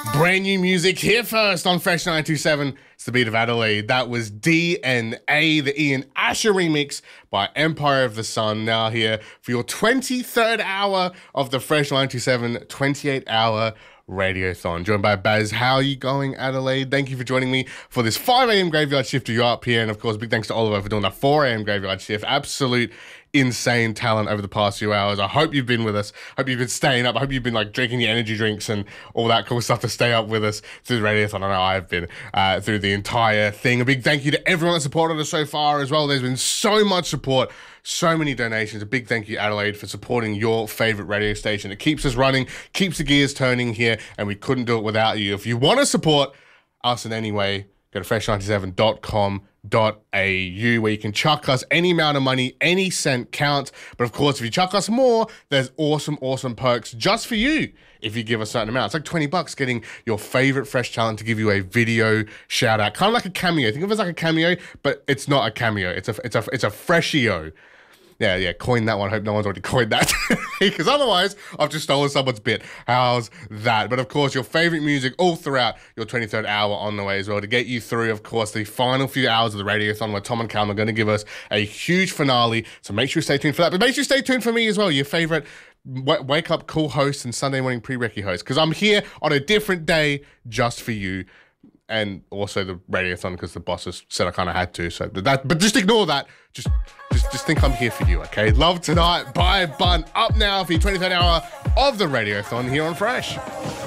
Brand new music here first on Fresh 927. It's the beat of Adelaide. That was DNA, the Ian Asher remix by Empire of the Sun. Now here for your 23rd hour of the Fresh 927 28-hour Radiothon. Joined by Baz. How are you going, Adelaide? Thank you for joining me for this 5 a.m. graveyard shift. You're up here. And of course, big thanks to Oliver for doing that 4 a.m. graveyard shift. Absolute insane talent over the past few hours. I hope you've been with us. I hope you've been staying up. I hope you've been like drinking your energy drinks and all that cool stuff to stay up with us through the Radiothon. I know I've been through the entire thing. A big thank you to everyone that supported us so far as well. There's been so much support, so many donations. A big thank you, Adelaide, for supporting your favorite radio station. It keeps us running, keeps the gears turning here, and we couldn't do it without you. If you want to support us in any way, go to fresh97.com.au where you can chuck us any amount of money, any cent counts. But of course, if you chuck us more, there's awesome perks just for you. If you give a certain amount, it's like $20 getting your favorite Fresh talent to give you a video shout out, kind of like a cameo. Think of it as like a cameo, but it's not a cameo. It's a freshio. Yeah, coin that one. I hope no one's already coined that because otherwise I've just stolen someone's bit. How's that? But of course, your favorite music all throughout your 23rd hour on the way as well to get you through, of course, the final few hours of the Radiothon where Tom and Callum are going to give us a huge finale. So make sure you stay tuned for that. But make sure you stay tuned for me as well, your favorite wake up cool host and Sunday morning pre-recce host, because I'm here on a different day just for you. And also the Radiothon because the bosses said I kind of had to. But just ignore that. Just think I'm here for you, okay? Love Tonight by Bun up now for your 23rd hour of the Radiothon here on Fresh.